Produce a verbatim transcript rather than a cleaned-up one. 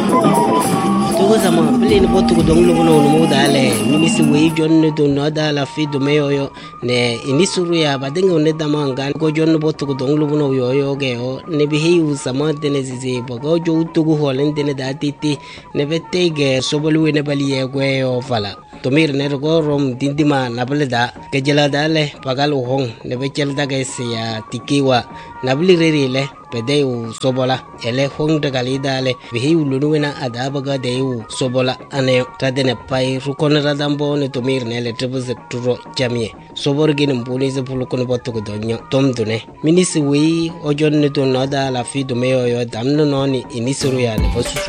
Tuko sama bili ni botu ko dong lubuno no mo dale minisi we jonne do no dala fi do meyo ne inisuru ya badenga ne damanga ko jonne botu ko dong lubuno yo yo ge o ne bi hiu sama dene zizi bogo jo tugu holen dene datiti ne bette ge sobolu ne bali ye gwe o fala tomir ne go rom dindima nableda ke jela dale pagal hong ne be chelda ge sia tikiwa nabli rerile pedeu sobola ele hong de galidale bihi ulunuena adabaga deu sobola ane tadene pai rukon radambo ne tomir ne le trebuse turo jamie sobor gin mbuni ze pulukon botu ko donyo tomdune minisi wi ojon ne to nada la fi do meyo yo damno noni inisuru ya ne bosu